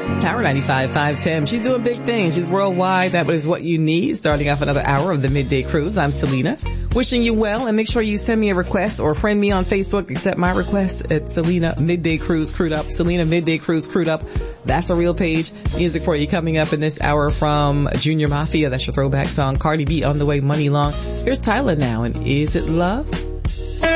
Power 95.5 Tim. She's doing big things. She's worldwide. That is what you need. Starting off another hour of the Midday Cruise. I'm Selena. Wishing you well, and make sure you send me a request or friend me on Facebook. Accept my request at Selena Midday Cruise Crewed Up. Selena Midday Cruise Crewed Up. That's a real page. Music for you coming up in this hour from Junior Mafia. That's your throwback song. Cardi B on the way, Money Long. Here's Tyler now, and Is It Love?